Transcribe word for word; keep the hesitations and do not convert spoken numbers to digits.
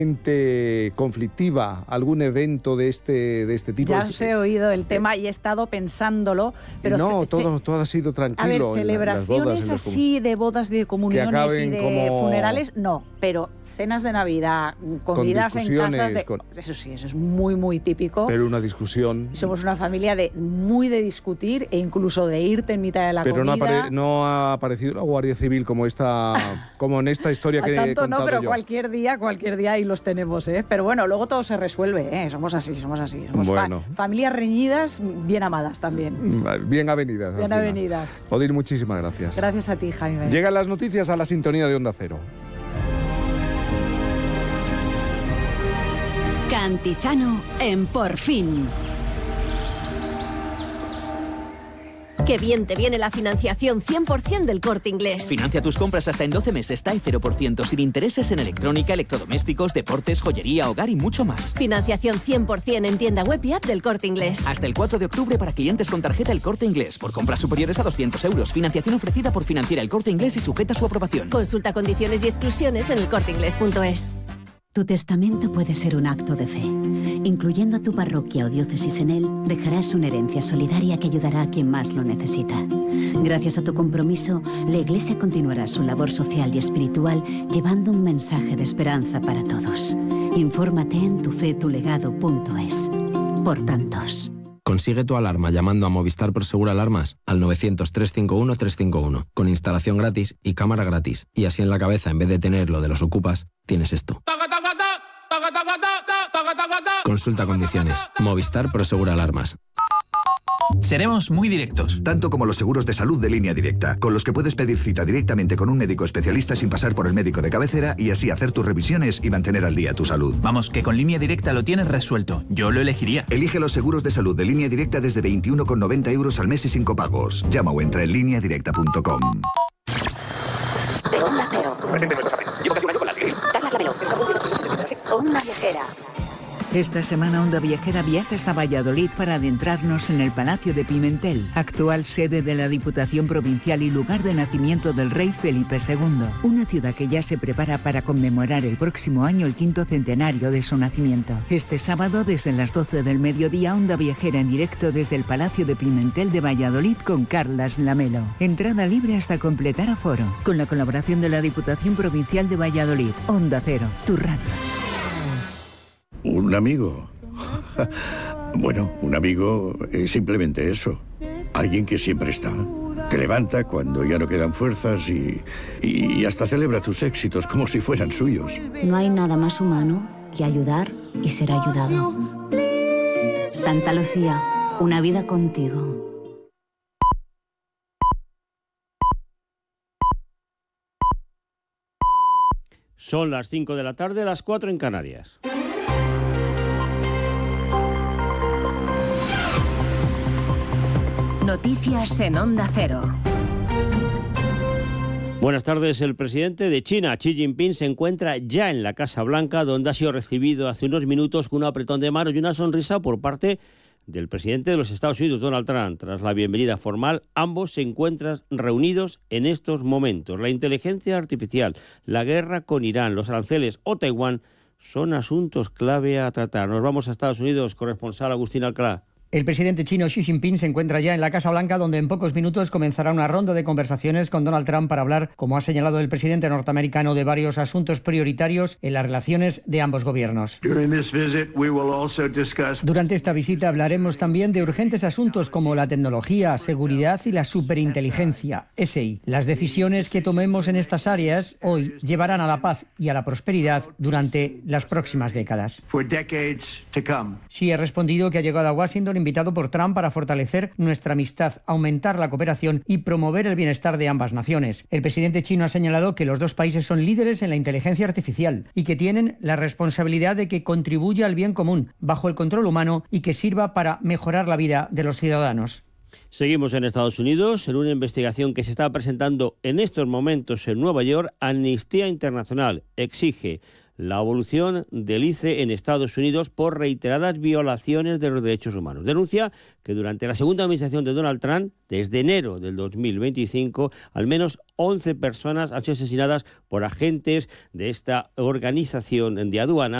conflictiva algún evento de este de este tipo? Ya os he oído el tema y he estado pensándolo, pero no, todo, todo ha sido tranquilo. A ver, celebraciones bodas, así de bodas, de comuniones y de como... funerales, no, pero cenas de Navidad, comidas en casas de... Con... Eso sí, eso es muy, muy típico. Pero una discusión... Somos una familia de muy de discutir e incluso de irte en mitad de la pero comida. Pero no, apare... no ha aparecido la Guardia Civil como esta como en esta historia que tanto he contado no, pero yo. cualquier día, cualquier día ahí los tenemos, ¿eh? Pero bueno, luego todo se resuelve, ¿eh? Somos así, somos así. Somos bueno. fa familias reñidas, bien amadas también. Bien avenidas. Bien avenidas. Odir, muchísimas gracias. Gracias a ti, Jaime. Llegan las noticias a la sintonía de Onda Cero. Cantizano en Por Fin. Qué bien te viene la financiación cien por cien del Corte Inglés. Financia tus compras hasta en doce meses, T A E cero por ciento, sin intereses en electrónica, electrodomésticos, deportes, joyería, hogar y mucho más. Financiación cien por cien en tienda web y app del Corte Inglés. Hasta el cuatro de octubre para clientes con tarjeta El Corte Inglés. Por compras superiores a doscientos euros. Financiación ofrecida por Financiera El Corte Inglés y sujeta a su aprobación. Consulta condiciones y exclusiones en el corte inglés punto es. Tu testamento puede ser un acto de fe. Incluyendo a tu parroquia o diócesis en él, dejarás una herencia solidaria que ayudará a quien más lo necesita. Gracias a tu compromiso, la Iglesia continuará su labor social y espiritual llevando un mensaje de esperanza para todos. Infórmate en tu fe tu legado punto es. Por tantos. Consigue tu alarma llamando a Movistar Prosegur Alarmas al novecientos, trescientos cincuenta y uno, trescientos cincuenta y uno, con instalación gratis y cámara gratis. Y así en la cabeza, en vez de tener lo de los ocupas, tienes esto. Consulta condiciones. Movistar Prosegur Alarmas. Seremos muy directos. Tanto como los seguros de salud de Línea Directa, con los que puedes pedir cita directamente con un médico especialista sin pasar por el médico de cabecera y así hacer tus revisiones y mantener al día tu salud. Vamos, que con Línea Directa lo tienes resuelto. Yo lo elegiría. Elige los seguros de salud de Línea Directa desde veintiuno con noventa euros al mes y sin copagos. Llama o entra en línea directa punto com. De Onda Cero. Llevo casi un año con la Siri. Carlas Lamelo. Onda Viajera. Esta semana Onda Viajera viaja hasta Valladolid para adentrarnos en el Palacio de Pimentel, actual sede de la Diputación Provincial y lugar de nacimiento del rey Felipe segundo. Una ciudad que ya se prepara para conmemorar el próximo año el quinto centenario de su nacimiento. Este sábado, desde las doce del mediodía, Onda Viajera en directo desde el Palacio de Pimentel de Valladolid con Carlas Lamelo. Entrada libre hasta completar aforo. Con la colaboración de la Diputación Provincial de Valladolid. Onda Cero, tu radio. ¿Un amigo? Bueno, un amigo es simplemente eso. Alguien que siempre está. Te levanta cuando ya no quedan fuerzas y, y hasta celebra tus éxitos como si fueran suyos. No hay nada más humano que ayudar y ser ayudado. Santa Lucía, una vida contigo. Son las cinco de la tarde, las cuatro en Canarias. Noticias en Onda Cero. Buenas tardes. El presidente de China, Xi Jinping, se encuentra ya en la Casa Blanca, donde ha sido recibido hace unos minutos con un apretón de mano y una sonrisa por parte del presidente de los Estados Unidos, Donald Trump. Tras la bienvenida formal, ambos se encuentran reunidos en estos momentos. La inteligencia artificial, la guerra con Irán, los aranceles o Taiwán son asuntos clave a tratar. Nos vamos a Estados Unidos, corresponsal Agustín Alcalá. El presidente chino Xi Jinping se encuentra ya en la Casa Blanca, donde en pocos minutos comenzará una ronda de conversaciones con Donald Trump para hablar, como ha señalado el presidente norteamericano, de varios asuntos prioritarios en las relaciones de ambos gobiernos. Durante esta visita hablaremos también de urgentes asuntos como la tecnología, seguridad y la superinteligencia, S I. Las decisiones que tomemos en estas áreas hoy llevarán a la paz y a la prosperidad durante las próximas décadas. Xi ha respondido que ha llegado a Washington invitado por Trump para fortalecer nuestra amistad, aumentar la cooperación y promover el bienestar de ambas naciones. El presidente chino ha señalado que los dos países son líderes en la inteligencia artificial y que tienen la responsabilidad de que contribuya al bien común, bajo el control humano y que sirva para mejorar la vida de los ciudadanos. Seguimos en Estados Unidos. En una investigación que se está presentando en estos momentos en Nueva York, Amnistía Internacional exige la evolución del I C E en Estados Unidos por reiteradas violaciones de los derechos humanos. Denuncia que durante la segunda administración de Donald Trump, desde enero del dos mil veinticinco, al menos once personas han sido asesinadas por agentes de esta organización de aduana